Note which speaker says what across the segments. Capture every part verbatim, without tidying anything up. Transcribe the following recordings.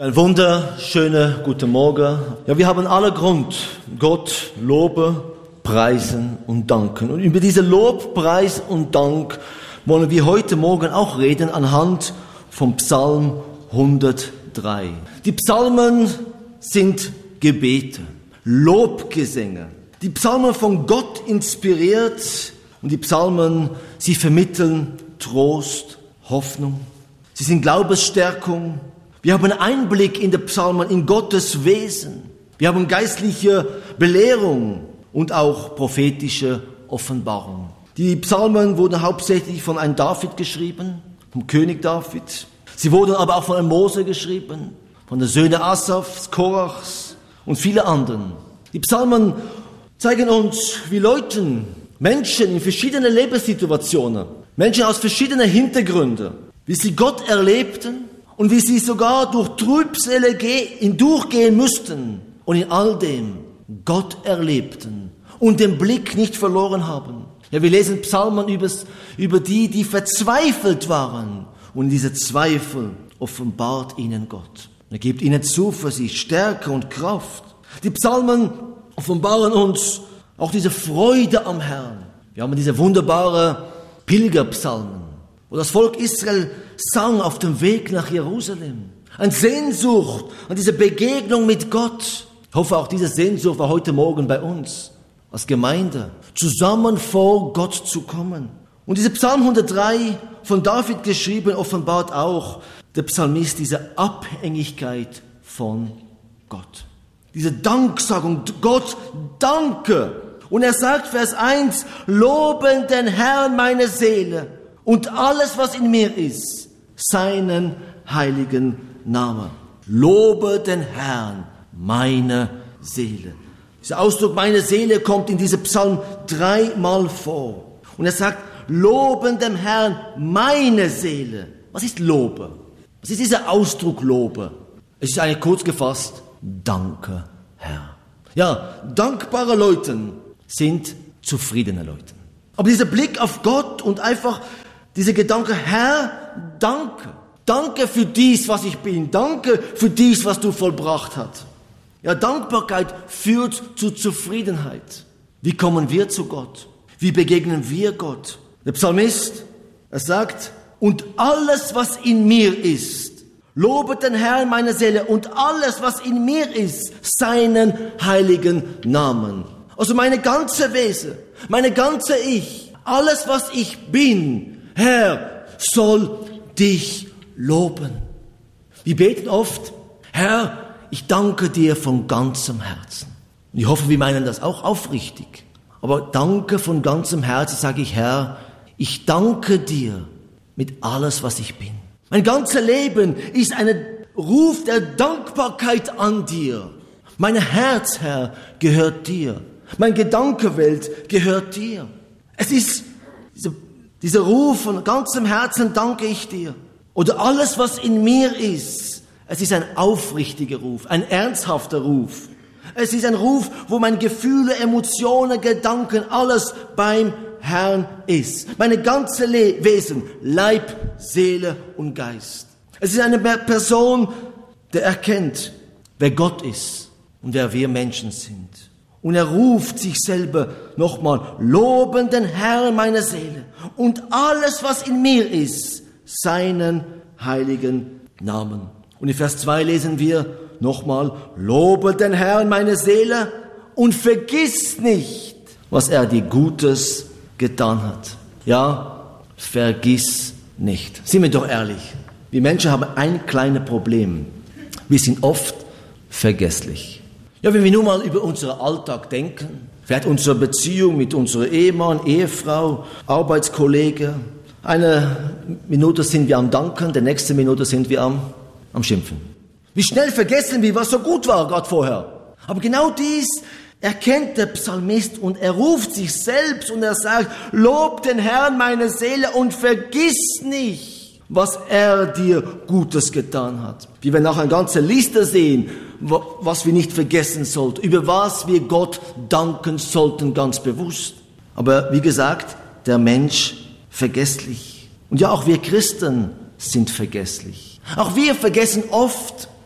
Speaker 1: Ein wunderschöner guten Morgen. Ja, wir haben alle Grund, Gott loben, preisen und danken. Und über diese Lob, Preis und Dank wollen wir heute Morgen auch reden anhand vom Psalm hundertdrei. Die Psalmen sind Gebete, Lobgesänge. Die Psalmen von Gott inspiriert und die Psalmen, sie vermitteln Trost, Hoffnung. Sie sind Glaubensstärkung. Wir haben Einblick in die Psalmen, in Gottes Wesen. Wir haben geistliche Belehrung und auch prophetische Offenbarung. Die Psalmen wurden hauptsächlich von einem David geschrieben, vom König David. Sie wurden aber auch von einem Mose geschrieben, von den Söhnen Asafs, Korachs und vielen anderen. Die Psalmen zeigen uns, wie Leute, Menschen in verschiedenen Lebenssituationen, Menschen aus verschiedenen Hintergründen, wie sie Gott erlebten und wie sie sogar durch Trübsale hindurchgehen müssten und in all dem Gott erlebten und den Blick nicht verloren haben. Ja, wir lesen Psalmen über die, die verzweifelt waren und diese Zweifel offenbart ihnen Gott. Er gibt ihnen Zuversicht, Stärke und Kraft. Die Psalmen offenbaren uns auch diese Freude am Herrn. Wir haben diese wunderbare Pilgerpsalmen, wo das Volk Israel sang auf dem Weg nach Jerusalem. Eine Sehnsucht an diese Begegnung mit Gott. Ich hoffe, auch diese Sehnsucht war heute Morgen bei uns als Gemeinde, zusammen vor Gott zu kommen. Und diese Psalm hundertdrei, von David geschrieben, offenbart auch der Psalmist diese Abhängigkeit von Gott. Diese Danksagung, Gott, danke. Und er sagt, Vers eins, loben den Herrn meine Seele und alles, was in mir ist, seinen heiligen Namen. Lobe den Herrn, meine Seele. Dieser Ausdruck, meine Seele, kommt in diesem Psalm dreimal vor. Und er sagt, loben dem Herrn, meine Seele. Was ist Lobe? Was ist dieser Ausdruck Lobe? Es ist eigentlich kurz gefasst, danke, Herr. Ja, dankbare Leute sind zufriedene Leute. Aber dieser Blick auf Gott und einfach dieser Gedanke, Herr, danke. Danke für dies, was ich bin. Danke für dies, was du vollbracht hast. Ja, Dankbarkeit führt zu Zufriedenheit. Wie kommen wir zu Gott? Wie begegnen wir Gott? Der Psalmist, er sagt, und alles, was in mir ist, lobet den Herrn meine Seele und alles, was in mir ist, seinen heiligen Namen. Also meine ganze Wesen, meine ganze Ich, alles, was ich bin, Herr, soll dich loben. Wir beten oft, Herr, ich danke dir von ganzem Herzen. Und ich hoffe, wir meinen das auch aufrichtig. Aber danke von ganzem Herzen, sage ich, Herr, ich danke dir mit alles, was ich bin. Mein ganzes Leben ist ein Ruf der Dankbarkeit an dir. Mein Herz, Herr, gehört dir. Meine Gedankenwelt gehört dir. Es ist diese, dieser Ruf von ganzem Herzen danke ich dir. Oder alles, was in mir ist. Es ist ein aufrichtiger Ruf, ein ernsthafter Ruf. Es ist ein Ruf, wo meine Gefühle, Emotionen, Gedanken, alles beim Herrn ist. Meine ganze Le- Wesen, Leib, Seele und Geist. Es ist eine Person, der erkennt, wer Gott ist und wer wir Menschen sind. Und er ruft sich selber nochmal, loben den Herrn meine Seele und alles, was in mir ist, seinen heiligen Namen. Und in Vers zwei lesen wir nochmal, lobe den Herrn meine Seele und vergiss nicht, was er dir Gutes getan hat. Ja, vergiss nicht. Sind wir doch ehrlich. Wir Menschen haben ein kleines Problem. Wir sind oft vergesslich. Ja, wenn wir nur mal über unseren Alltag denken, vielleicht unsere Beziehung mit unserem Ehemann, Ehefrau, Arbeitskollege. Eine Minute sind wir am Danken, die nächste Minute sind wir am, am Schimpfen. Wie schnell vergessen wir, was so gut war gerade vorher. Aber genau dies erkennt der Psalmist und er ruft sich selbst und er sagt, lob den Herrn meine Seele und vergiss nicht, was er dir Gutes getan hat. Wir werden nachher eine ganze Liste sehen, was wir nicht vergessen sollten, über was wir Gott danken sollten, ganz bewusst. Aber wie gesagt, der Mensch vergesslich. Und ja, auch wir Christen sind vergesslich. Auch wir vergessen oft,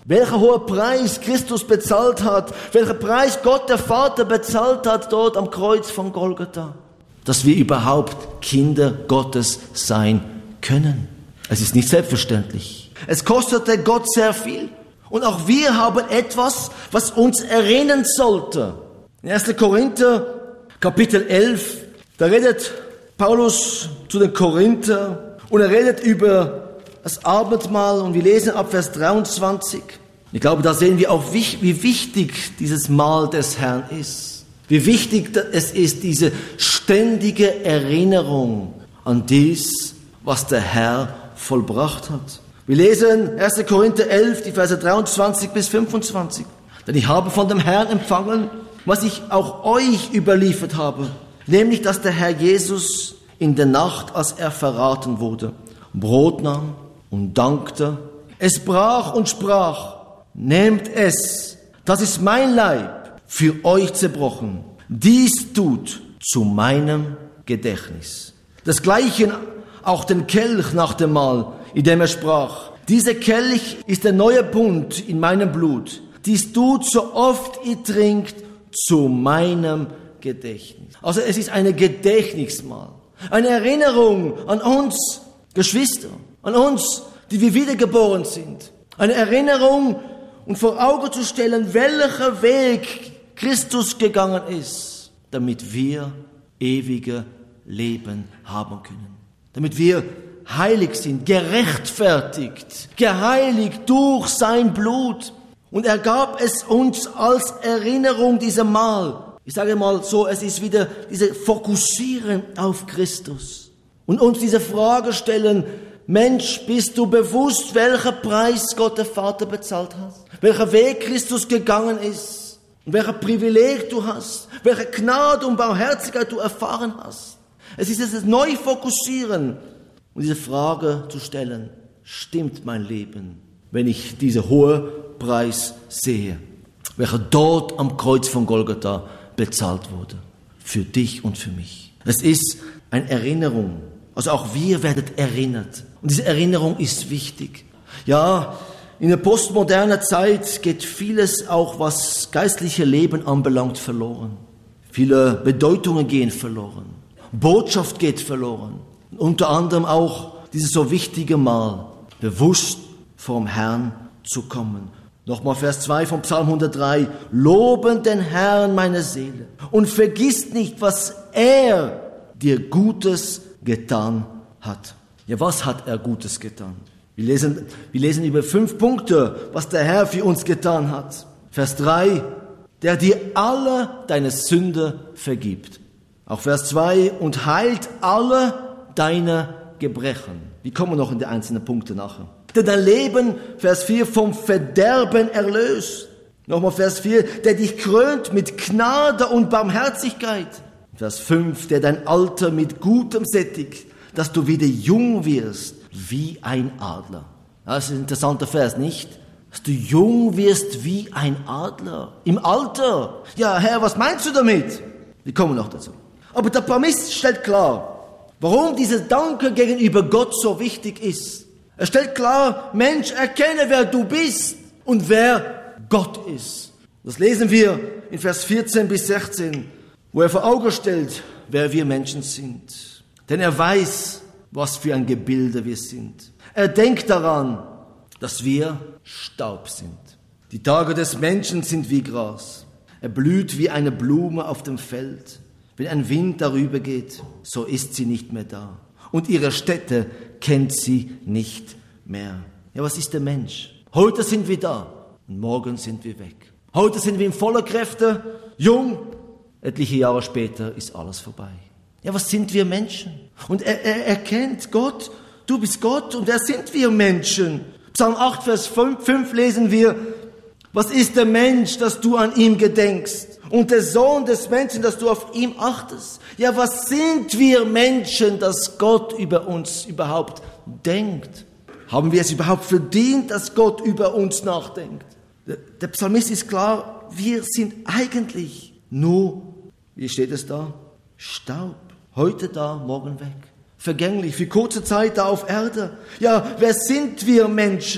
Speaker 1: welcher hohe Preis Christus bezahlt hat, welcher Preis Gott der Vater bezahlt hat dort am Kreuz von Golgatha, dass wir überhaupt Kinder Gottes sein können. Es ist nicht selbstverständlich. Es kostete Gott sehr viel. Und auch wir haben etwas, was uns erinnern sollte. In erster Korinther, Kapitel elf, da redet Paulus zu den Korinther und er redet über das Abendmahl und wir lesen ab Vers dreiundzwanzig. Ich glaube, da sehen wir auch, wie wichtig dieses Mahl des Herrn ist. Wie wichtig es ist, diese ständige Erinnerung an dies, was der Herr vollbracht hat. Wir lesen erster Korinther elf, die Verse dreiundzwanzig bis fünfundzwanzig. Denn ich habe von dem Herrn empfangen, was ich auch euch überliefert habe, nämlich, dass der Herr Jesus in der Nacht, als er verraten wurde, Brot nahm und dankte, es brach und sprach, nehmt es, das ist mein Leib, für euch zerbrochen. Dies tut zu meinem Gedächtnis. Desgleichen auch den Kelch nach dem Mahl, in dem er sprach, dieser Kelch ist der neue Bund in meinem Blut. Dies tut, so oft ihr trinkt, zu meinem Gedächtnis. Also es ist eine Gedächtnismahl, eine Erinnerung an uns, Geschwister, an uns, die wir wiedergeboren sind. Eine Erinnerung und vor Augen zu stellen, welcher Weg Christus gegangen ist, damit wir ewige Leben haben können. Damit wir heilig sind, gerechtfertigt, geheiligt durch sein Blut. Und er gab es uns als Erinnerung, dieser Mahl. Ich sage mal so, es ist wieder diese Fokussieren auf Christus. Und uns diese Frage stellen, Mensch, bist du bewusst, welcher Preis Gott der Vater bezahlt hat? Welcher Weg Christus gegangen ist? Und welcher Privileg du hast? Welche Gnade und Barmherzigkeit du erfahren hast? Es ist das Neufokussieren und diese Frage zu stellen, stimmt mein Leben, wenn ich diesen hohen Preis sehe, welcher dort am Kreuz von Golgatha bezahlt wurde, für dich und für mich. Es ist eine Erinnerung, also auch wir werden erinnert und diese Erinnerung ist wichtig. Ja, in der postmodernen Zeit geht vieles auch, was geistliche Leben anbelangt, verloren. Viele Bedeutungen gehen verloren. Botschaft geht verloren. Unter anderem auch dieses so wichtige Mal, bewusst vom Herrn zu kommen. Nochmal Vers zwei vom Psalm hundertdrei. Loben den Herrn meine Seele und vergiss nicht, was er dir Gutes getan hat. Ja, was hat er Gutes getan? Wir lesen, wir lesen über fünf Punkte, was der Herr für uns getan hat. Vers drei. Der dir alle deine Sünde vergibt. Auch Vers zwei, und heilt alle deine Gebrechen. Wir kommen noch in die einzelnen Punkte nachher. Der dein Leben, Vers vier, vom Verderben erlöst. Nochmal Vers vier, der dich krönt mit Gnade und Barmherzigkeit. Vers fünf, der dein Alter mit Gutem sättigt, dass du wieder jung wirst wie ein Adler. Das ist ein interessanter Vers, nicht? Dass du jung wirst wie ein Adler. Im Alter. Ja, Herr, was meinst du damit? Wir kommen noch dazu. Aber der Psalmist stellt klar, warum dieser Danke gegenüber Gott so wichtig ist. Er stellt klar, Mensch, erkenne, wer du bist und wer Gott ist. Das lesen wir in Vers vierzehn bis sechzehn, wo er vor Augen stellt, wer wir Menschen sind. Denn er weiß, was für ein Gebilde wir sind. Er denkt daran, dass wir Staub sind. Die Tage des Menschen sind wie Gras. Er blüht wie eine Blume auf dem Feld. Wenn ein Wind darüber geht, so ist sie nicht mehr da. Und ihre Stätte kennt sie nicht mehr. Ja, was ist der Mensch? Heute sind wir da und morgen sind wir weg. Heute sind wir in voller Kräfte, jung. Etliche Jahre später ist alles vorbei. Ja, was sind wir Menschen? Und er, er erkennt Gott, du bist Gott und wer sind wir Menschen? Psalm acht, Vers fünf lesen wir, was ist der Mensch, dass du an ihm gedenkst? Und der Sohn des Menschen, dass du auf ihm achtest. Ja, was sind wir Menschen, dass Gott über uns überhaupt denkt? Haben wir es überhaupt verdient, dass Gott über uns nachdenkt? Der, der Psalmist ist klar, wir sind eigentlich nur, wie steht es da? Staub. Heute da, morgen weg. Vergänglich, für kurze Zeit da auf Erde. Ja, wer sind wir Menschen?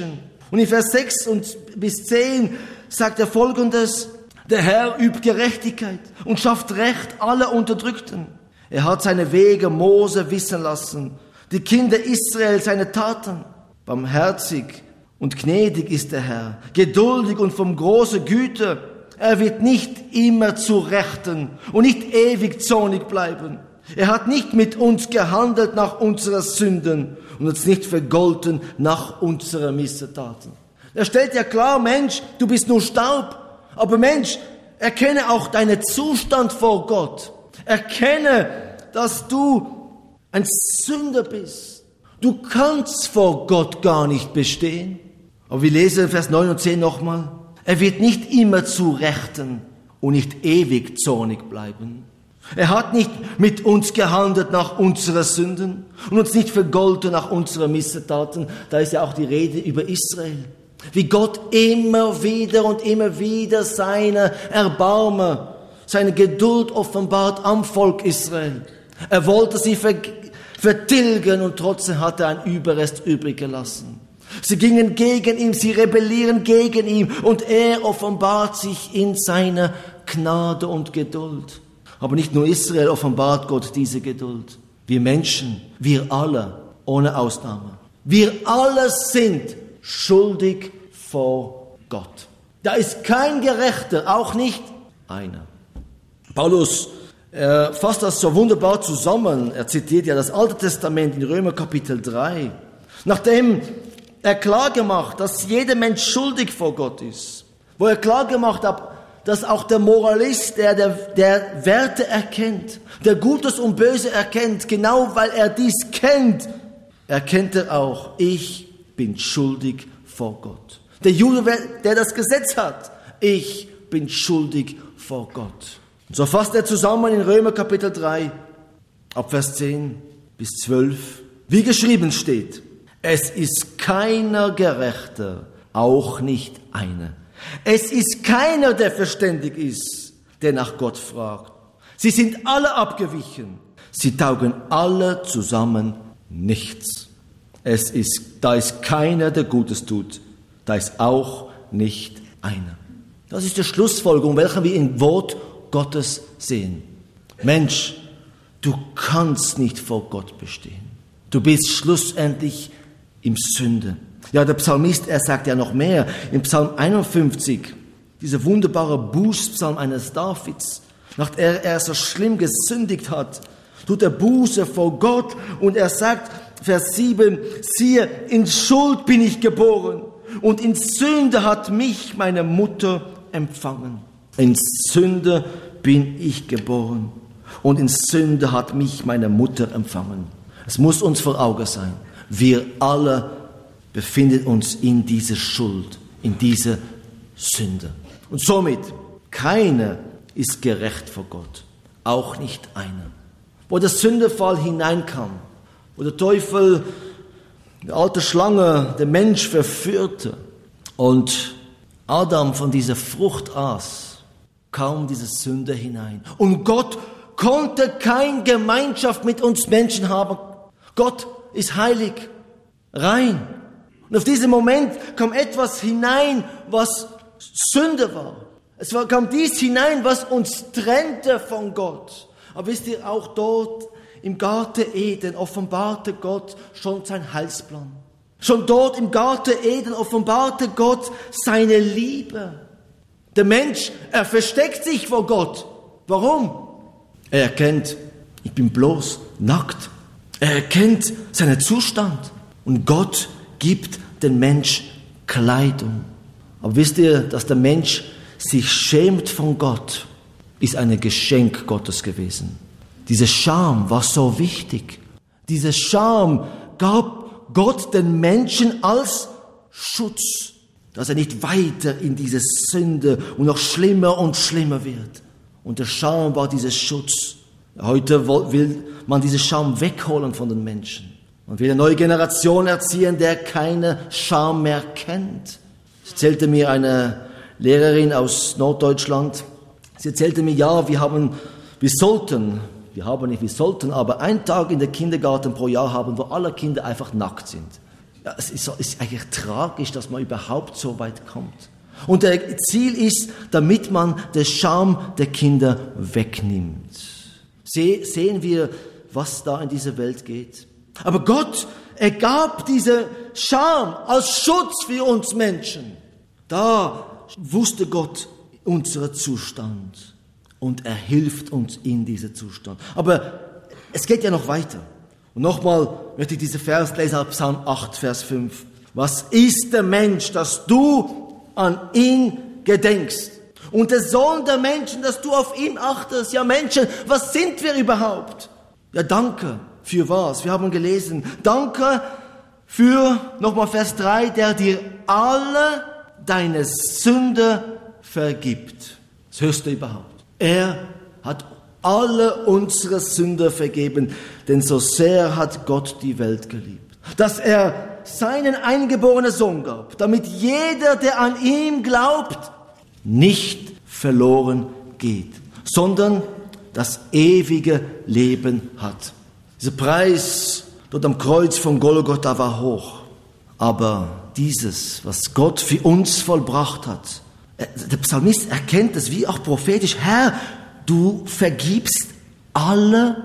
Speaker 1: Und in Vers sechs und bis zehn sagt er Folgendes: Der Herr übt Gerechtigkeit und schafft Recht aller Unterdrückten. Er hat seine Wege Mose wissen lassen, die Kinder Israel seine Taten. Barmherzig und gnädig ist der Herr, geduldig und von großer Güte. Er wird nicht immer zu Rechten und nicht ewig zornig bleiben. Er hat nicht mit uns gehandelt nach unseren Sünden und uns nicht vergolten nach unseren Missetaten. Er stellt ja klar, Mensch, du bist nur Staub. Aber Mensch, erkenne auch deinen Zustand vor Gott. Erkenne, dass du ein Sünder bist. Du kannst vor Gott gar nicht bestehen. Aber wir lesen Vers neun und zehn nochmal. Er wird nicht immer zu Rechten und nicht ewig zornig bleiben. Er hat nicht mit uns gehandelt nach unseren Sünden und uns nicht vergolten nach unseren Missetaten. Da ist ja auch die Rede über Israel. Wie Gott immer wieder und immer wieder seine Erbarmen, seine Geduld offenbart am Volk Israel. Er wollte sie vertilgen und trotzdem hat er ein Überrest übrig gelassen. Sie gingen gegen ihn, sie rebellieren gegen ihn und er offenbart sich in seiner Gnade und Geduld. Aber nicht nur Israel offenbart Gott diese Geduld. Wir Menschen, wir alle, ohne Ausnahme. Wir alle sind schuldig vor Gott. Da ist kein Gerechter, auch nicht einer. Paulus äh, fasst das so wunderbar zusammen. Er zitiert ja das Alte Testament in Römer Kapitel drei. Nachdem er klar gemacht, dass jeder Mensch schuldig vor Gott ist, wo er klar gemacht hat, dass auch der Moralist, der, der, der Werte erkennt, der Gutes und Böse erkennt, genau weil er dies kennt, erkennt er auch, ich bin schuldig vor Gott. Der Jude, der das Gesetz hat, ich bin schuldig vor Gott. Und so fasst er zusammen in Römer Kapitel drei, ab Vers zehn bis zwölf, wie geschrieben steht: Es ist keiner Gerechter, auch nicht einer. Es ist keiner, der verständig ist, der nach Gott fragt. Sie sind alle abgewichen. Sie taugen alle zusammen nichts. Es ist, da ist keiner, der Gutes tut. Da ist auch nicht einer. Das ist die Schlussfolgerung, welche wir im Wort Gottes sehen. Mensch, du kannst nicht vor Gott bestehen. Du bist schlussendlich im Sünde. Ja, der Psalmist, er sagt ja noch mehr. Im Psalm einundfünfzig, dieser wunderbare Bußpsalm eines Davids, nachdem er, er so schlimm gesündigt hat, tut er Buße vor Gott und er sagt, Vers sieben, siehe, in Schuld bin ich geboren und in Sünde hat mich meine Mutter empfangen. In Sünde bin ich geboren und in Sünde hat mich meine Mutter empfangen. Es muss uns vor Augen sein, wir alle befinden uns in dieser Schuld, in dieser Sünde. Und somit, keiner ist gerecht vor Gott, auch nicht einer. Wo der Sündefall hineinkam, wo der Teufel, die alte Schlange, den Mensch verführte und Adam von dieser Frucht aß, kam diese Sünde hinein. Und Gott konnte keine Gemeinschaft mit uns Menschen haben. Gott ist heilig, rein. Und auf diesen Moment kam etwas hinein, was Sünde war. Es kam dies hinein, was uns trennte von Gott. Aber wisst ihr, auch dort im Garten Eden offenbarte Gott schon sein Heilsplan. Schon dort im Garten Eden offenbarte Gott seine Liebe. Der Mensch, er versteckt sich vor Gott. Warum? Er erkennt, ich bin bloß nackt. Er erkennt seinen Zustand. Und Gott gibt den Mensch Kleidung. Aber wisst ihr, dass der Mensch sich schämt von Gott, ist ein Geschenk Gottes gewesen. Diese Scham war so wichtig. Diese Scham gab Gott den Menschen als Schutz, dass er nicht weiter in diese Sünde und noch schlimmer und schlimmer wird. Und der Scham war dieser Schutz. Heute will man diese Scham wegholen von den Menschen. Man will eine neue Generation erziehen, der keine Scham mehr kennt. Es erzählte mir eine Lehrerin aus Norddeutschland. Sie erzählte mir, ja, wir haben, wir sollten, wir haben nicht, wir sollten, aber einen Tag in der Kindergarten pro Jahr haben, wo alle Kinder einfach nackt sind. Ja, es ist, es ist eigentlich tragisch, dass man überhaupt so weit kommt. Und der Ziel ist, damit man den Scham der Kinder wegnimmt. Se, sehen wir, was da in dieser Welt geht. Aber Gott, er gab diese Scham als Schutz für uns Menschen. Da wusste Gott unseren Zustand und er hilft uns in diesem Zustand. Aber es geht ja noch weiter. Und nochmal möchte ich diese Vers lesen, Psalm acht, Vers fünf. Was ist der Mensch, dass du an ihn gedenkst? Und der Sohn der Menschen, dass du auf ihn achtest? Ja Menschen, was sind wir überhaupt? Ja danke. Für was? Wir haben gelesen. Danke für, nochmal Vers drei, der dir alle deine Sünde vergibt. Das hörst du überhaupt. Er hat alle unsere Sünde vergeben, denn so sehr hat Gott die Welt geliebt, dass er seinen eingeborenen Sohn gab, damit jeder, der an ihm glaubt, nicht verloren geht, sondern das ewige Leben hat. Dieser Preis dort am Kreuz von Golgotha war hoch, aber dieses, was Gott für uns vollbracht hat, der Psalmist erkennt es, wie auch prophetisch, Herr, du vergibst alle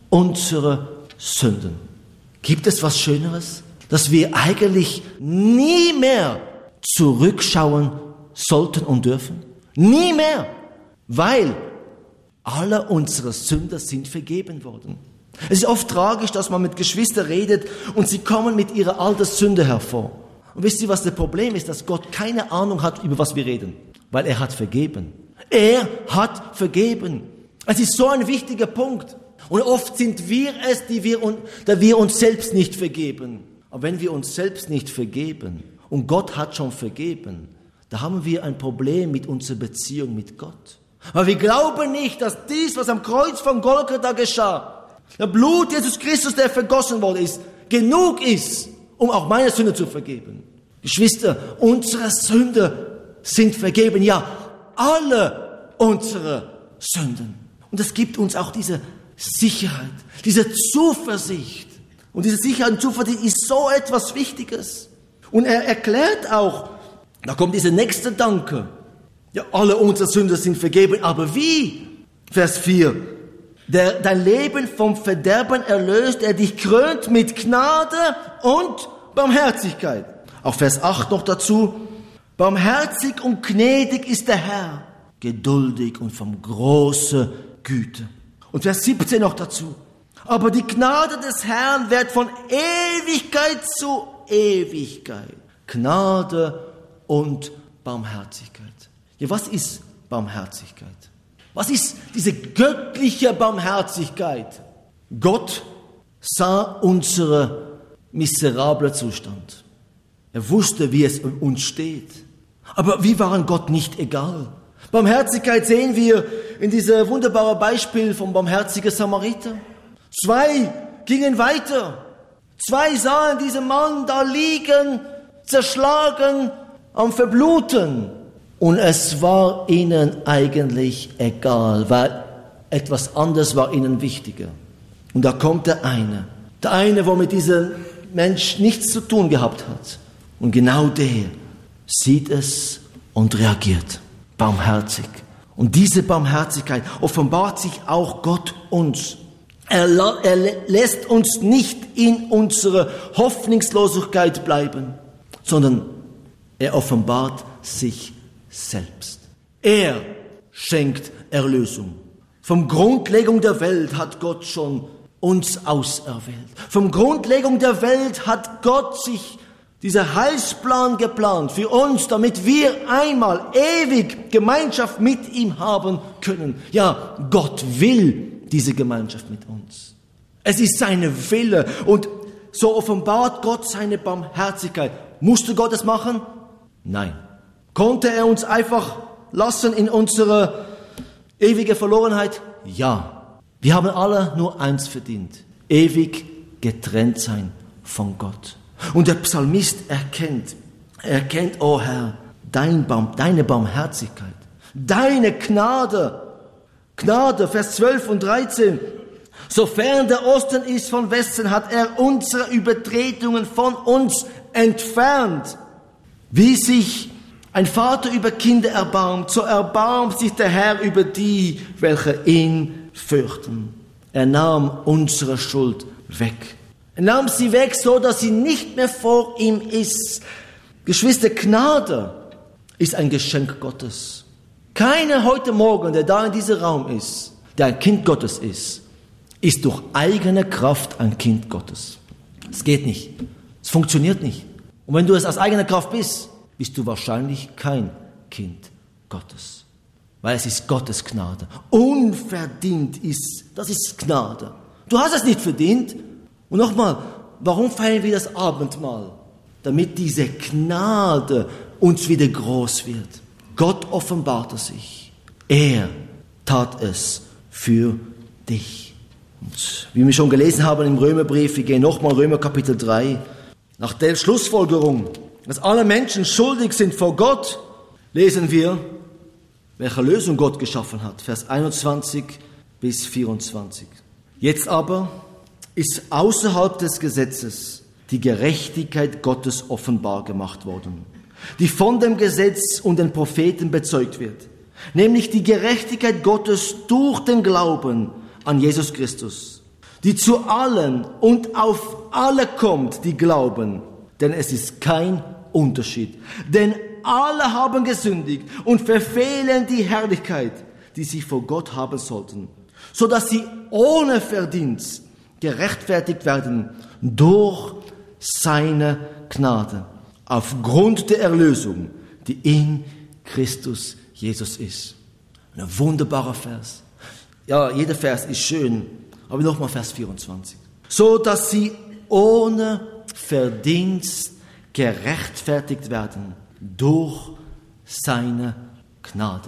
Speaker 1: unsere Sünden. Gibt es was Schöneres? Dass wir eigentlich nie mehr zurückschauen sollten und dürfen? Nie mehr, weil alle unsere Sünden sind vergeben worden. Es ist oft tragisch, dass man mit Geschwistern redet und sie kommen mit ihrer alten Sünde hervor. Und wisst ihr, was das Problem ist? Dass Gott keine Ahnung hat, über was wir reden. Weil er hat vergeben. Er hat vergeben. Es ist so ein wichtiger Punkt. Und oft sind wir es, die wir, die wir uns selbst nicht vergeben. Aber wenn wir uns selbst nicht vergeben und Gott hat schon vergeben, da haben wir ein Problem mit unserer Beziehung mit Gott. Weil wir glauben nicht, dass dies, was am Kreuz von Golgatha geschah, der Blut Jesus Christus, der vergossen worden ist, genug ist, um auch meine Sünde zu vergeben. Geschwister, unsere Sünden sind vergeben. Ja, alle unsere Sünden. Und das gibt uns auch diese Sicherheit, diese Zuversicht. Und diese Sicherheit und Zuversicht ist so etwas Wichtiges. Und er erklärt auch, da kommt dieser nächste Danke. Ja, alle unsere Sünden sind vergeben. Aber wie? Vers vier. Der dein Leben vom Verderben erlöst, er dich krönt mit Gnade und Barmherzigkeit. Auch Vers acht noch dazu. Barmherzig und gnädig ist der Herr, geduldig und von großer Güte. Und Vers siebzehn noch dazu. Aber die Gnade des Herrn wird von Ewigkeit zu Ewigkeit. Gnade und Barmherzigkeit. Ja, was ist Barmherzigkeit? Was ist diese göttliche Barmherzigkeit? Gott sah unseren miserablen Zustand. Er wusste, wie es um uns steht. Aber wir waren Gott nicht egal. Barmherzigkeit sehen wir in diesem wunderbaren Beispiel vom barmherzigen Samariter. Zwei gingen weiter. Zwei sahen diesen Mann da liegen, zerschlagen, am Verbluten. Und es war ihnen eigentlich egal, weil etwas anderes war ihnen wichtiger. Und da kommt der eine. Der eine, der mit diesem Mensch nichts zu tun gehabt hat. Und genau der sieht es und reagiert. Barmherzig. Und diese Barmherzigkeit offenbart sich auch Gott uns. Er, er lässt uns nicht in unserer Hoffnungslosigkeit bleiben, sondern er offenbart sich selbst. Er schenkt Erlösung. Vom Grundlegung der Welt hat Gott schon uns auserwählt. Vom Grundlegung der Welt hat Gott sich dieser Heilsplan geplant für uns, damit wir einmal ewig Gemeinschaft mit ihm haben können. Ja, Gott will diese Gemeinschaft mit uns. Es ist seine Wille und so offenbart Gott seine Barmherzigkeit. Musste Gott es machen? Nein. Konnte er uns einfach lassen in unsere ewige Verlorenheit? Ja. Wir haben alle nur eins verdient. Ewig getrennt sein von Gott. Und der Psalmist erkennt, er erkennt, oh Herr, dein Barm, deine Barmherzigkeit, deine Gnade. Gnade, Vers zwölf und dreizehn. Sofern der Osten ist von Westen, hat er unsere Übertretungen von uns entfernt. Wie sich ein Vater über Kinder erbarmt, so erbarmt sich der Herr über die, welche ihn fürchten. Er nahm unsere Schuld weg. Er nahm sie weg, so dass sie nicht mehr vor ihm ist. Geschwister, Gnade ist ein Geschenk Gottes. Keiner heute Morgen, der da in diesem Raum ist, der ein Kind Gottes ist, ist durch eigene Kraft ein Kind Gottes. Es geht nicht. Es funktioniert nicht. Und wenn du es aus eigener Kraft bist, bist du wahrscheinlich kein Kind Gottes. Weil es ist Gottes Gnade. Unverdient ist, das ist Gnade. Du hast es nicht verdient. Und nochmal, warum feiern wir das Abendmahl? Damit diese Gnade uns wieder groß wird. Gott offenbarte sich. Er tat es für dich. Und wie wir schon gelesen haben im Römerbrief, wir gehen nochmal Römer Kapitel drei, nach der Schlussfolgerung, dass alle Menschen schuldig sind vor Gott, lesen wir, welche Lösung Gott geschaffen hat. Vers einundzwanzig bis vierundzwanzig. Jetzt aber ist außerhalb des Gesetzes die Gerechtigkeit Gottes offenbar gemacht worden, die von dem Gesetz und den Propheten bezeugt wird, nämlich die Gerechtigkeit Gottes durch den Glauben an Jesus Christus, die zu allen und auf alle kommt, die glauben, denn es ist kein Unterschied. Denn alle haben gesündigt und verfehlen die Herrlichkeit, die sie vor Gott haben sollten, so dass sie ohne Verdienst gerechtfertigt werden durch seine Gnade, aufgrund der Erlösung, die in Christus Jesus ist. Ein wunderbarer Vers. Ja, jeder Vers ist schön, aber nochmal Vers vierundzwanzig. So dass sie ohne Verdienst gerechtfertigt werden durch seine Gnade.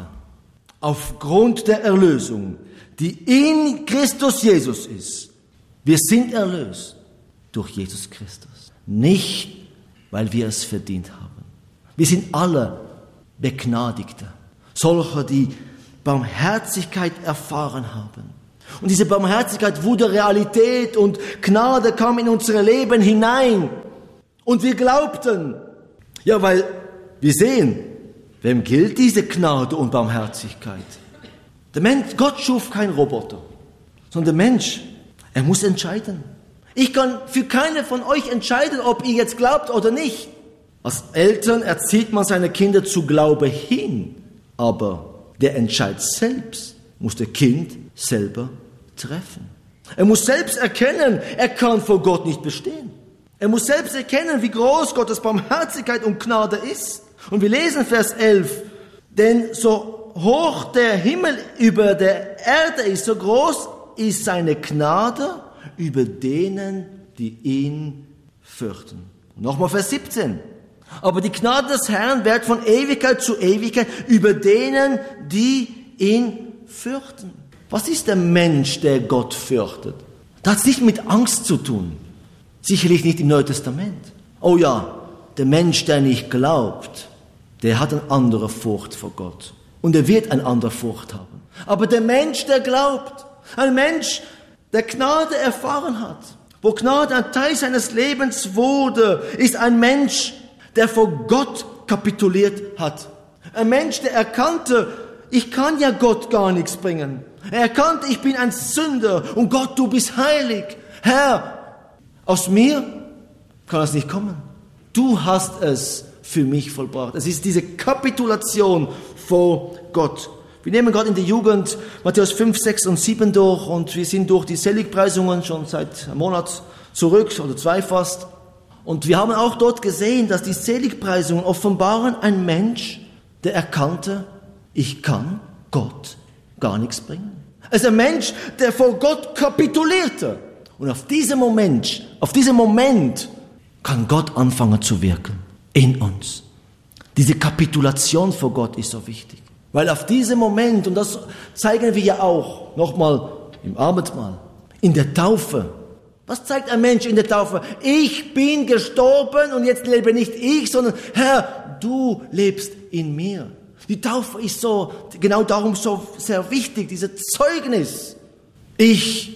Speaker 1: Aufgrund der Erlösung, die in Christus Jesus ist. Wir sind erlöst durch Jesus Christus. Nicht, weil wir es verdient haben. Wir sind alle Begnadigte. Solche, die Barmherzigkeit erfahren haben. Und diese Barmherzigkeit wurde Realität und Gnade kam in unser Leben hinein. Und wir glaubten. Ja, weil wir sehen, wem gilt diese Gnade und Barmherzigkeit? Der Mensch, Gott schuf keinen Roboter, sondern der Mensch, er muss entscheiden. Ich kann für keinen von euch entscheiden, ob ihr jetzt glaubt oder nicht. Als Eltern erzieht man seine Kinder zu Glaube hin, aber der Entscheid selbst muss der Kind selber treffen. Er muss selbst erkennen, er kann vor Gott nicht bestehen. Er muss selbst erkennen, wie groß Gottes Barmherzigkeit und Gnade ist. Und wir lesen Vers elf, denn so hoch der Himmel über der Erde ist, so groß ist seine Gnade über denen, die ihn fürchten. Und nochmal Vers siebzehn. Aber die Gnade des Herrn währt von Ewigkeit zu Ewigkeit über denen, die ihn fürchten. Was ist der Mensch, der Gott fürchtet? Das hat nicht mit Angst zu tun. Sicherlich nicht im Neuen Testament. Oh ja, der Mensch, der nicht glaubt, der hat eine andere Furcht vor Gott. Und er wird eine andere Furcht haben. Aber der Mensch, der glaubt, ein Mensch, der Gnade erfahren hat, wo Gnade ein Teil seines Lebens wurde, ist ein Mensch, der vor Gott kapituliert hat. Ein Mensch, der erkannte, ich kann ja Gott gar nichts bringen. Er erkannte, ich bin ein Sünder und Gott, du bist heilig. Herr, aus mir kann es nicht kommen. Du hast es für mich vollbracht. Es ist diese Kapitulation vor Gott. Wir nehmen gerade in der Jugend Matthäus fünf, sechs und sieben durch und wir sind durch die Seligpreisungen schon seit einem Monat zurück oder zwei fast. Und wir haben auch dort gesehen, dass die Seligpreisungen offenbaren ein Mensch, der erkannte, ich kann Gott gar nichts bringen. Es ist ein Mensch, der vor Gott kapitulierte. Und auf diesem Moment, auf diesem Moment kann Gott anfangen zu wirken in uns. Diese Kapitulation vor Gott ist so wichtig. Weil auf diesem Moment, und das zeigen wir ja auch nochmal im Abendmahl, in der Taufe. Was zeigt ein Mensch in der Taufe? Ich bin gestorben und jetzt lebe nicht ich, sondern Herr, du lebst in mir. Die Taufe ist so, genau darum so sehr wichtig, dieses Zeugnis. Ich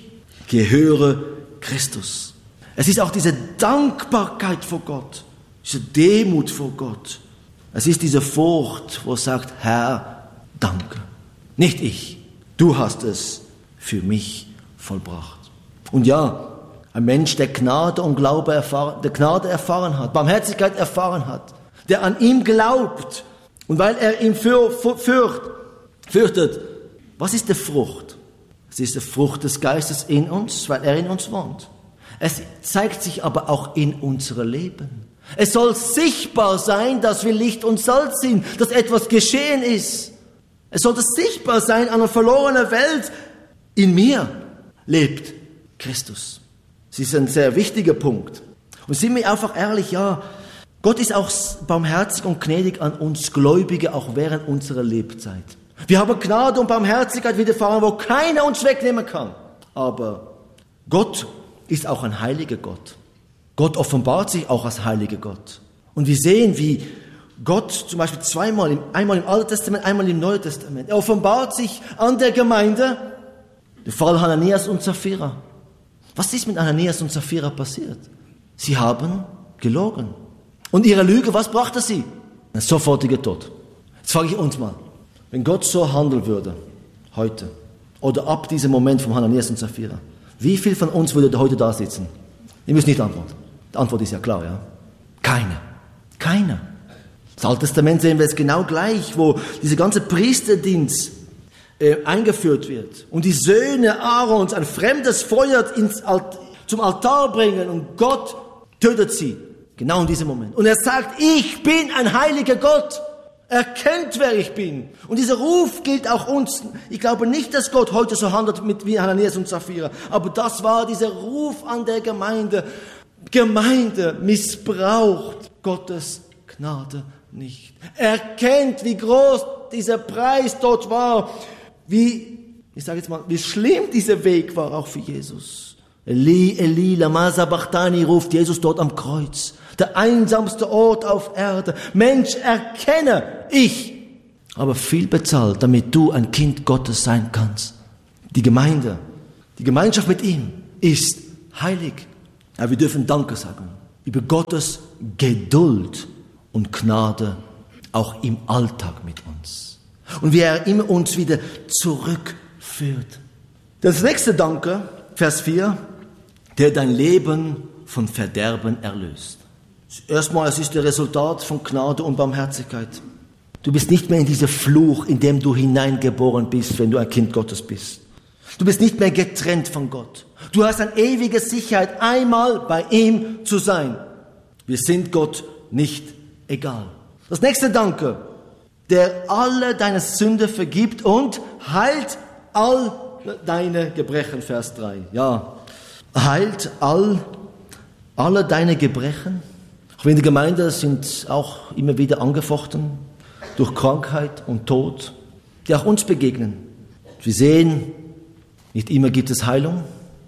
Speaker 1: gehöre Christus. Es ist auch diese Dankbarkeit vor Gott, diese Demut vor Gott. Es ist diese Furcht, wo es sagt, Herr, danke. Nicht ich, du hast es für mich vollbracht. Und ja, ein Mensch, der Gnade und Glaube erfahren, der Gnade erfahren hat, Barmherzigkeit erfahren hat, der an ihm glaubt und weil er ihn für, für, fürcht, fürchtet. Was ist die Frucht? Es ist die Frucht des Geistes in uns, weil er in uns wohnt. Es zeigt sich aber auch in unserem Leben. Es soll sichtbar sein, dass wir Licht und Salz sind, dass etwas geschehen ist. Es sollte sichtbar sein an einer verlorenen Welt. In mir lebt Christus. Das ist ein sehr wichtiger Punkt. Und sind wir einfach ehrlich, ja, Gott ist auch barmherzig und gnädig an uns Gläubige, auch während unserer Lebzeit. Wir haben Gnade und Barmherzigkeit widerfahren, wo keiner uns wegnehmen kann. Aber Gott ist auch ein heiliger Gott. Gott offenbart sich auch als heiliger Gott. Und wir sehen, wie Gott zum Beispiel zweimal, einmal im Alten Testament, einmal im Neuen Testament, er offenbart sich an der Gemeinde. Der Fall Hananias und Sapphira. Was ist mit Hananias und Sapphira passiert? Sie haben gelogen. Und ihre Lüge, was brachte sie? Ein sofortiger Tod. Jetzt frage ich uns mal, wenn Gott so handeln würde, heute, oder ab diesem Moment von Hananias und Sapphira, wie viel von uns würde heute da sitzen? Ihr müsst nicht antworten. Die Antwort ist ja klar, ja. Keiner. Keiner. Das Alte Testament sehen wir es genau gleich, wo dieser ganze Priesterdienst äh, eingeführt wird. Und die Söhne Aarons ein fremdes Feuer ins Alt- zum Altar bringen und Gott tötet sie. Genau in diesem Moment. Und er sagt, ich bin ein heiliger Gott. Er kennt, wer ich bin. Und dieser Ruf gilt auch uns. Ich glaube nicht, dass Gott heute so handelt mit wie Hananias und Sapphira. Aber das war dieser Ruf an der Gemeinde. Gemeinde missbraucht Gottes Gnade nicht. Er kennt, wie groß dieser Preis dort war. Wie, ich sage jetzt mal, wie schlimm dieser Weg war auch für Jesus. Eli, Eli, lama sabachthani, ruft Jesus dort am Kreuz. Der einsamste Ort auf Erde. Mensch, erkenne, ich habe viel bezahlt, damit du ein Kind Gottes sein kannst. Die Gemeinde, die Gemeinschaft mit ihm ist heilig. Aber wir dürfen Danke sagen über Gottes Geduld und Gnade auch im Alltag mit uns. Und wie er immer uns wieder zurückführt. Das nächste Danke, Vers vier, der dein Leben von Verderben erlöst. Erstmal, es ist das Resultat von Gnade und Barmherzigkeit. Du bist nicht mehr in dieser Fluch, in dem du hineingeboren bist, wenn du ein Kind Gottes bist. Du bist nicht mehr getrennt von Gott. Du hast eine ewige Sicherheit, einmal bei ihm zu sein. Wir sind Gott nicht egal. Das nächste Danke, der alle deine Sünde vergibt und heilt all deine Gebrechen, Vers drei. Ja, heilt all, alle deine Gebrechen. Auch in der Gemeinde sind auch immer wieder angefochten durch Krankheit und Tod, die auch uns begegnen. Wir sehen, nicht immer gibt es Heilung.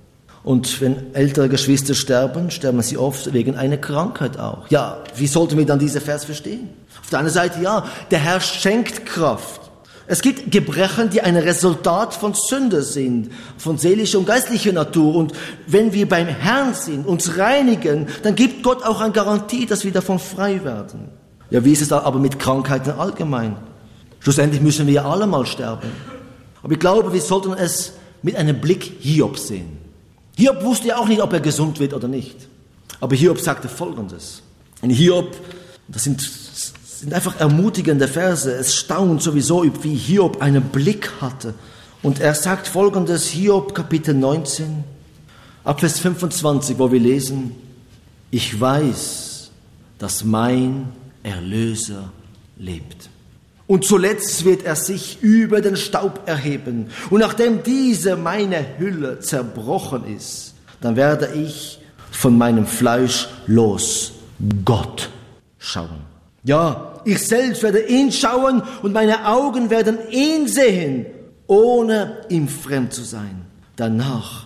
Speaker 1: Und wenn ältere Geschwister sterben, sterben sie oft wegen einer Krankheit auch. Ja, wie sollten wir dann diesen Vers verstehen? Auf der einen Seite, ja, der Herr schenkt Kraft. Es gibt Gebrechen, die ein Resultat von Sünde sind, von seelischer und geistlicher Natur. Und wenn wir beim Herrn sind, uns reinigen, dann gibt Gott auch eine Garantie, dass wir davon frei werden. Ja, wie ist es aber mit Krankheiten allgemein? Schlussendlich müssen wir ja alle mal sterben. Aber ich glaube, wir sollten es mit einem Blick Hiob sehen. Hiob wusste ja auch nicht, ob er gesund wird oder nicht. Aber Hiob sagte Folgendes. In Hiob, das sind, sind einfach ermutigende Verse. Es staunt sowieso, wie Hiob einen Blick hatte. Und er sagt Folgendes, Hiob Kapitel neunzehn, ab Vers fünfundzwanzig, wo wir lesen, ich weiß, dass mein Erlöser lebt. Und zuletzt wird er sich über den Staub erheben. Und nachdem diese meine Hülle zerbrochen ist, dann werde ich von meinem Fleisch los Gott schauen. Ja, ich selbst werde ihn schauen und meine Augen werden ihn sehen, ohne ihm fremd zu sein. Danach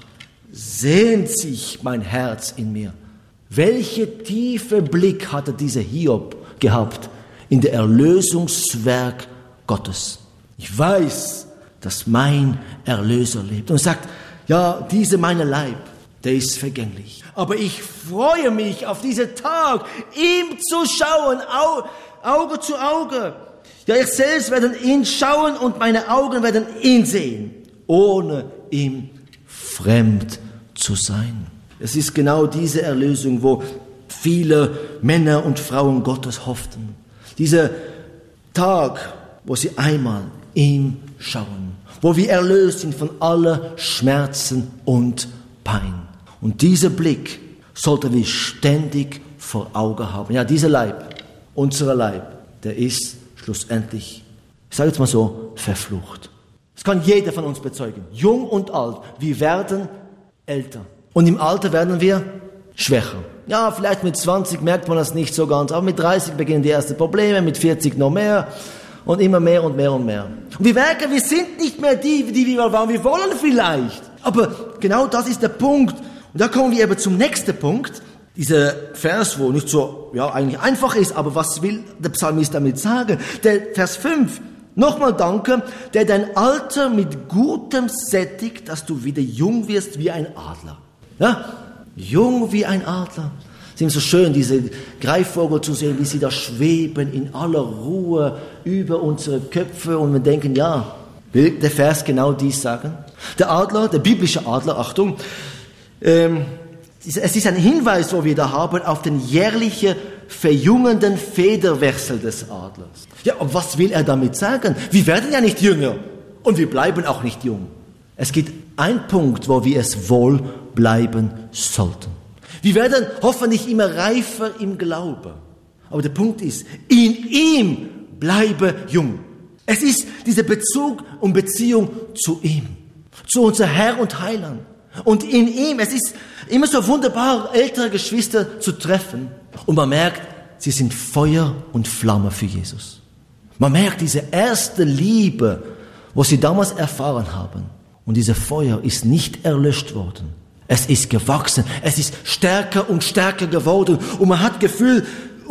Speaker 1: sehnt sich mein Herz in mir. Welche tiefe Blick hatte dieser Hiob gehabt in der Erlösungswerk Gottes. Ich weiß, dass mein Erlöser lebt. Und sagt, ja, dieser meine Leib, der ist vergänglich. Aber ich freue mich auf diesen Tag, ihm zu schauen, Au, Auge zu Auge. Ja, ich selbst werde ihn schauen und meine Augen werden ihn sehen, ohne ihm fremd zu sein. Es ist genau diese Erlösung, wo viele Männer und Frauen Gottes hofften. Dieser Tag, wo sie einmal ihm schauen, wo wir erlöst sind von aller Schmerzen und Pein. Und dieser Blick sollten wir ständig vor Augen haben. Ja, dieser Leib, unser Leib, der ist schlussendlich, ich sage jetzt mal so, verflucht. Das kann jeder von uns bezeugen. Jung und alt, wir werden älter. Und im Alter werden wir schwächer. Ja, vielleicht mit zwanzig merkt man das nicht so ganz, aber mit dreißig beginnen die ersten Probleme, mit vierzig noch mehr und immer mehr und mehr und mehr. Und wir merken, wir sind nicht mehr die, die wir mal waren. Wir wollen vielleicht. Aber genau das ist der Punkt. Und da kommen wir eben zum nächsten Punkt. Dieser Vers, wo nicht so, ja, eigentlich einfach ist, aber was will der Psalmist damit sagen? Der Vers fünf. Nochmal danke, der dein Alter mit Gutem sättigt, dass du wieder jung wirst wie ein Adler. Ja? Jung wie ein Adler. Es ist so schön, diese Greifvogel zu sehen, wie sie da schweben in aller Ruhe über unsere Köpfe und wir denken, ja, will der Vers genau dies sagen? Der Adler, der biblische Adler, Achtung, ähm, es ist ein Hinweis, wo wir da haben, auf den jährlichen verjüngenden Federwechsel des Adlers. Ja, und was will er damit sagen? Wir werden ja nicht jünger und wir bleiben auch nicht jung. Es gibt einen Punkt, wo wir es wohl bleiben sollten. Wir werden hoffentlich immer reifer im Glauben. Aber der Punkt ist, in ihm bleibe jung. Es ist dieser Bezug und Beziehung zu ihm, zu unser Herr und Heiland. Und in ihm, es ist immer so wunderbar, ältere Geschwister zu treffen. Und man merkt, sie sind Feuer und Flamme für Jesus. Man merkt diese erste Liebe, was sie damals erfahren haben. Und dieses Feuer ist nicht erlöscht worden. Es ist gewachsen. Es ist stärker und stärker geworden. Und man hat das Gefühl,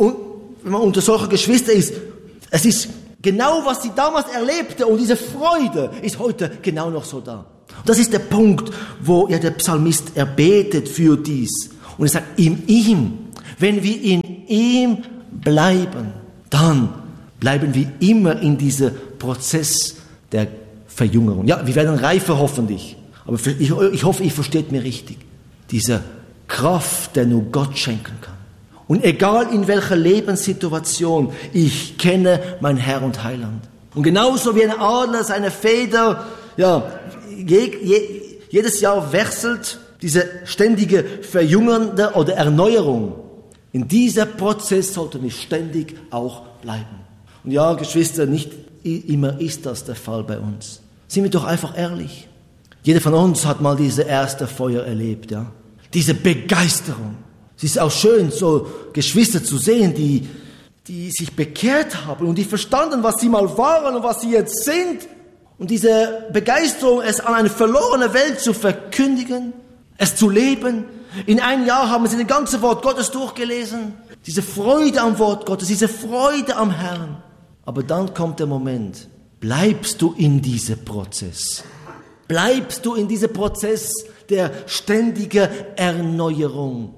Speaker 1: wenn man unter solchen Geschwistern ist, es ist genau, was sie damals erlebte. Und diese Freude ist heute genau noch so da. Und das ist der Punkt, wo ja der Psalmist erbetet für dies. Und er sagt, in ihm, wenn wir in ihm bleiben, dann bleiben wir immer in diesem Prozess der Verjüngerung. Ja, wir werden reifer hoffentlich. Aber ich, ich hoffe, ihr versteht mich richtig. Diese Kraft, die nur Gott schenken kann. Und egal in welcher Lebenssituation, ich kenne mein Herr und Heiland. Und genauso wie ein Adler seine Feder, ja, je, je, jedes Jahr wechselt, diese ständige Verjüngernde oder Erneuerung. In diesem Prozess sollten wir ständig auch bleiben. Und ja, Geschwister, nicht immer ist das der Fall bei uns. Sind wir doch einfach ehrlich. Jeder von uns hat mal diese erste Feuer erlebt, ja. Diese Begeisterung. Es ist auch schön, so Geschwister zu sehen, die, die sich bekehrt haben und die verstanden, was sie mal waren und was sie jetzt sind. Und diese Begeisterung, es an eine verlorene Welt zu verkündigen, es zu leben. In einem Jahr haben sie das ganze Wort Gottes durchgelesen. Diese Freude am Wort Gottes, diese Freude am Herrn. Aber dann kommt der Moment, bleibst du in diesem Prozess? Bleibst du in diesem Prozess der ständigen Erneuerung?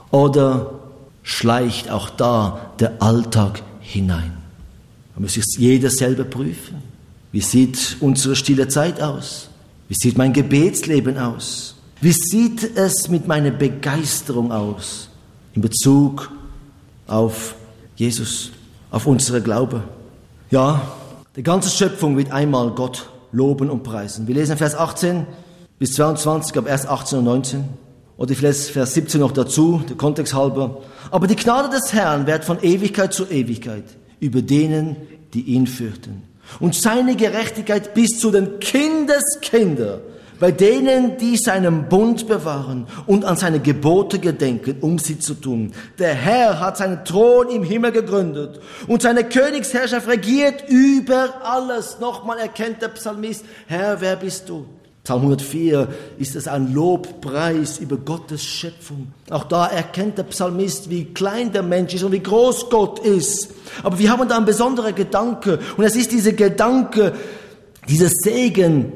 Speaker 1: Oder schleicht auch da der Alltag hinein? Man muss sich jeder selber prüfen. Wie sieht unsere stille Zeit aus? Wie sieht mein Gebetsleben aus? Wie sieht es mit meiner Begeisterung aus in Bezug auf Jesus, auf unsere Glaube? Ja, die ganze Schöpfung wird einmal Gott loben und preisen. Wir lesen Vers achtzehn bis zweiundzwanzig, ab erst achtzehn und neunzehn. Oder ich lese Vers siebzehn noch dazu, der Kontext halber. Aber die Gnade des Herrn währt von Ewigkeit zu Ewigkeit über denen, die ihn fürchten. Und seine Gerechtigkeit bis zu den Kindeskinder, bei denen, die seinen Bund bewahren und an seine Gebote gedenken, um sie zu tun. Der Herr hat seinen Thron im Himmel gegründet und seine Königsherrschaft regiert über alles. Nochmal erkennt der Psalmist, Herr, wer bist du? Psalm hundertvier ist es ein Lobpreis über Gottes Schöpfung. Auch da erkennt der Psalmist, wie klein der Mensch ist und wie groß Gott ist. Aber wir haben da einen besonderen Gedanke. Und es ist dieser Gedanke, dieser Segen,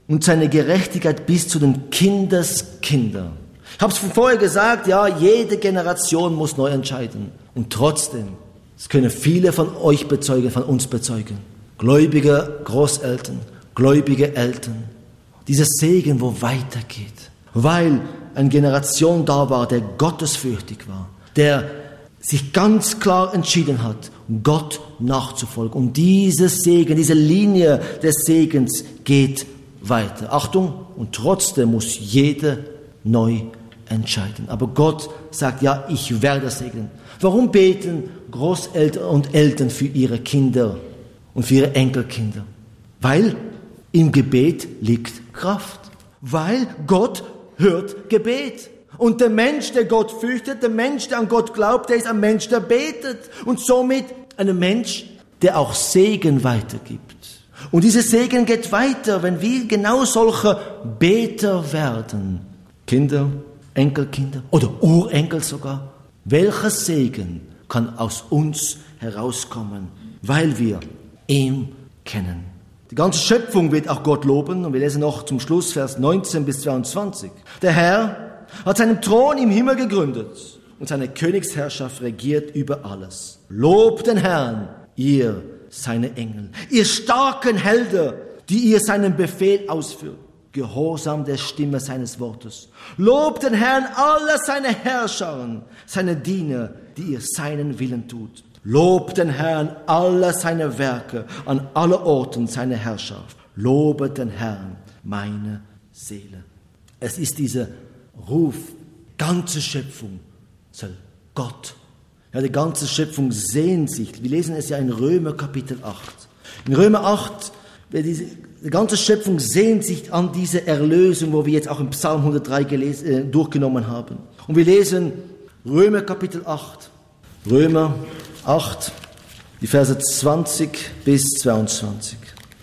Speaker 1: und seine Gerechtigkeit bis zu den Kindeskinder. Ich habe es vorher gesagt, ja, jede Generation muss neu entscheiden. Und trotzdem, das können viele von euch bezeugen, von uns bezeugen. Gläubige Großeltern, gläubige Eltern. Dieser Segen, wo weitergeht. Weil eine Generation da war, der gottesfürchtig war. Der sich ganz klar entschieden hat, Gott nachzufolgen. Und dieser Segen, diese Linie des Segens geht weiter. Achtung, und trotzdem muss jeder neu entscheiden. Aber Gott sagt, ja, ich werde segnen. Warum beten Großeltern und Eltern für ihre Kinder und für ihre Enkelkinder? Weil im Gebet liegt Kraft. Weil Gott hört Gebet. Und der Mensch, der Gott fürchtet, der Mensch, der an Gott glaubt, der ist ein Mensch, der betet. Und somit ein Mensch, der auch Segen weitergibt. Und dieser Segen geht weiter, wenn wir genau solche Beter werden. Kinder, Enkelkinder oder Urenkel sogar. Welcher Segen kann aus uns herauskommen, weil wir ihn kennen? Die ganze Schöpfung wird auch Gott loben. Und wir lesen noch zum Schluss Vers neunzehn bis zweiundzwanzig. Der Herr hat seinen Thron im Himmel gegründet und seine Königsherrschaft regiert über alles. Lobt den Herrn, ihr seine Engel, ihr starken Helden, die ihr seinen Befehl ausführt, gehorsam der Stimme seines Wortes. Lobt den Herrn, alle seine Herrscher, seine Diener, die ihr seinen Willen tut. Lobt den Herrn, alle seine Werke, an alle Orten seine Herrschaft. Lobet den Herrn, meine Seele. Es ist dieser Ruf, ganze Schöpfung soll Gott. Ja, die ganze Schöpfung sehnt sich. Wir lesen es ja in Römer Kapitel acht. In Römer acht, diese, die ganze Schöpfung sehnt sich an diese Erlösung, wo wir jetzt auch im Psalm hundertdrei gelesen, äh, durchgenommen haben. Und wir lesen Römer Kapitel acht. Römer acht, die Verse zwanzig bis zweiundzwanzig.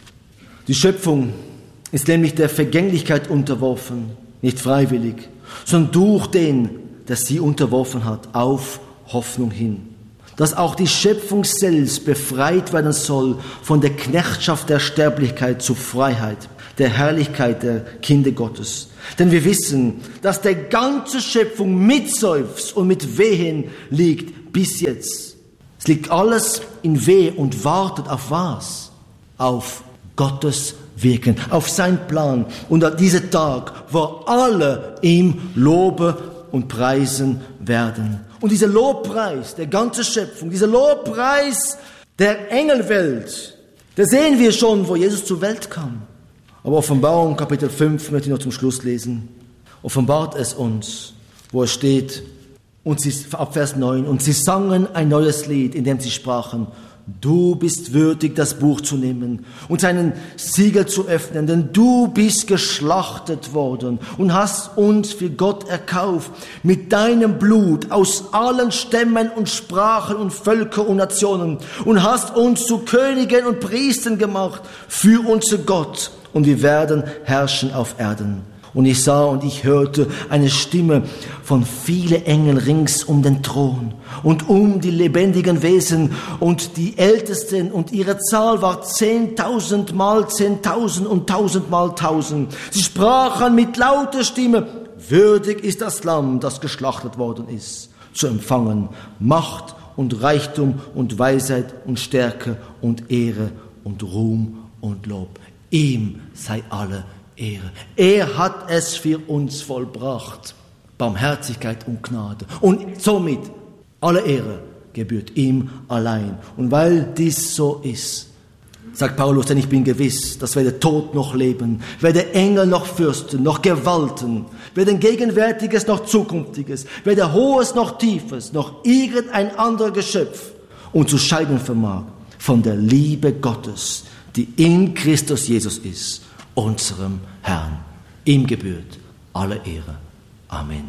Speaker 1: Die Schöpfung ist nämlich der Vergänglichkeit unterworfen, nicht freiwillig, sondern durch den, der sie unterworfen hat, auf Hoffnung hin. Dass auch die Schöpfung selbst befreit werden soll von der Knechtschaft der Sterblichkeit zur Freiheit, der Herrlichkeit der Kinder Gottes. Denn wir wissen, dass der ganze Schöpfung mit Seufz und mit Wehen liegt bis jetzt. Es liegt alles in Weh und wartet auf was? Auf Gottes Wirken, auf sein Plan und an diesem Tag, wo alle ihm loben und preisen werden. Und dieser Lobpreis der ganzen Schöpfung, dieser Lobpreis der Engelwelt, da sehen wir schon, wo Jesus zur Welt kam. Aber Offenbarung Kapitel fünf möchte ich noch zum Schluss lesen. Offenbart es uns, wo es steht, und sie, ab Vers neun, und sie sangen ein neues Lied, in dem sie sprachen, du bist würdig, das Buch zu nehmen und seinen Siegel zu öffnen, denn du bist geschlachtet worden und hast uns für Gott erkauft mit deinem Blut aus allen Stämmen und Sprachen und Völkern und Nationen und hast uns zu Königen und Priestern gemacht für unser Gott und wir werden herrschen auf Erden. Und ich sah und ich hörte eine Stimme von vielen Engeln rings um den Thron und um die lebendigen Wesen und die Ältesten. Und ihre Zahl war zehntausend mal zehntausend und tausend mal tausend. Sie sprachen mit lauter Stimme, würdig ist das Lamm, das geschlachtet worden ist, zu empfangen Macht und Reichtum und Weisheit und Stärke und Ehre und Ruhm und Lob. Ihm sei alle Ehre. Er hat es für uns vollbracht. Barmherzigkeit und Gnade. Und somit alle Ehre gebührt ihm allein. Und weil dies so ist, sagt Paulus, denn ich bin gewiss, dass weder Tod noch Leben, weder Engel noch Fürsten, noch Gewalten, weder Gegenwärtiges noch Zukünftiges, weder Hohes noch Tiefes, noch irgendein anderer Geschöpf uns zu scheiden vermag von der Liebe Gottes, die in Christus Jesus ist, unserem Herrn. Ihm gebührt alle Ehre. Amen.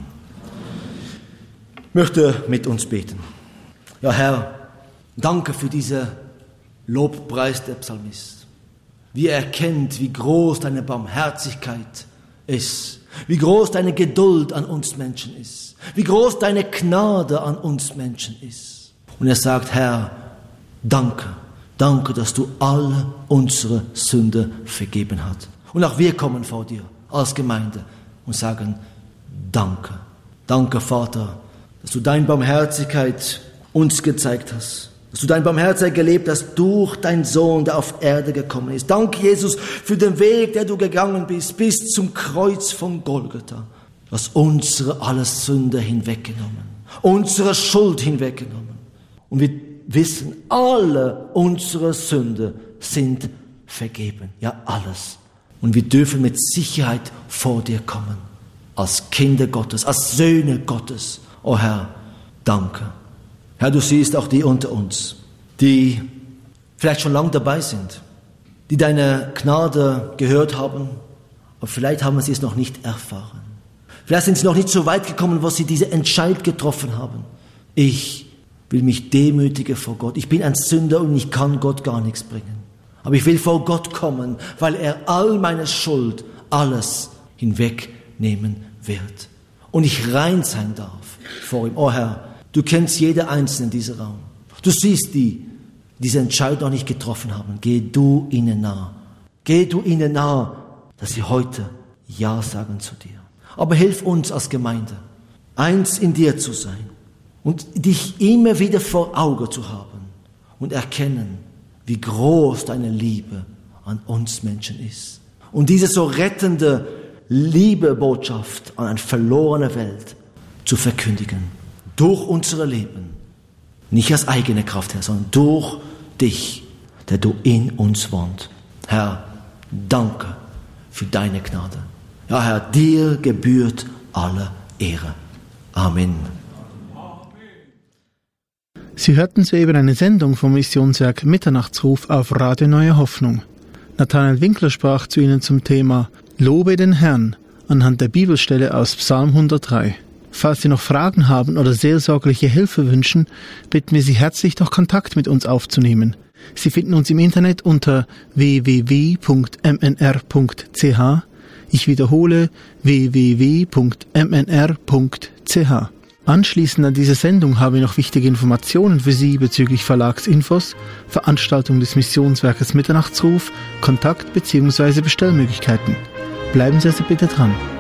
Speaker 1: Ich möchte mit uns beten. Ja, Herr, danke für diesen Lobpreis der Psalmist. Wie er erkennt, wie groß deine Barmherzigkeit ist, wie groß deine Geduld an uns Menschen ist, wie groß deine Gnade an uns Menschen ist. Und er sagt, Herr, danke, danke, dass du alle unsere Sünde vergeben hast. Und auch wir kommen vor dir als Gemeinde und sagen Danke. Danke, Vater, dass du deine Barmherzigkeit uns gezeigt hast. Dass du deine Barmherzigkeit gelebt hast durch deinen Sohn, der auf Erde gekommen ist. Danke, Jesus, für den Weg, der du gegangen bist, bis zum Kreuz von Golgatha. Du hast unsere alle Sünde hinweggenommen, unsere Schuld hinweggenommen. Und wir wissen, alle unsere Sünde sind vergeben. Ja, alles. Und wir dürfen mit Sicherheit vor dir kommen. Als Kinder Gottes, als Söhne Gottes. Oh Herr, danke. Herr, du siehst auch die unter uns, die vielleicht schon lange dabei sind, die deine Gnade gehört haben, aber vielleicht haben sie es noch nicht erfahren. Vielleicht sind sie noch nicht so weit gekommen, wo sie diese Entscheidung getroffen haben. Ich will mich demütigen vor Gott. Ich bin ein Sünder und ich kann Gott gar nichts bringen. Aber ich will vor Gott kommen, weil er all meine Schuld, alles hinwegnehmen wird. Und ich rein sein darf vor ihm. Oh Herr, du kennst jede Einzelne in diesem Raum. Du siehst die, die diese Entscheidung noch nicht getroffen haben. Geh du ihnen nah. Geh du ihnen nah, dass sie heute Ja sagen zu dir. Aber hilf uns als Gemeinde, eins in dir zu sein und dich immer wieder vor Augen zu haben und erkennen, wie groß deine Liebe an uns Menschen ist. Und diese so rettende Liebebotschaft an eine verlorene Welt zu verkündigen. Durch unser Leben. Nicht aus eigener Kraft her, sondern durch dich, der du in uns wohnst. Herr, danke für deine Gnade. Ja, Herr, dir gebührt alle Ehre. Amen.
Speaker 2: Sie hörten soeben eine Sendung vom Missionswerk Mitternachtsruf auf Radio Neue Hoffnung. Nathanael Winkler sprach zu Ihnen zum Thema Lobe den Herrn anhand der Bibelstelle aus Psalm hundertdrei. Falls Sie noch Fragen haben oder seelsorgliche Hilfe wünschen, bitten wir Sie herzlich, doch Kontakt mit uns aufzunehmen. Sie finden uns im Internet unter w w w punkt m n r punkt c h. Ich wiederhole w w w punkt m n r punkt c h. Anschließend an diese Sendung habe ich noch wichtige Informationen für Sie bezüglich Verlagsinfos, Veranstaltung des Missionswerkes Mitternachtsruf, Kontakt bzw. Bestellmöglichkeiten. Bleiben Sie also bitte dran.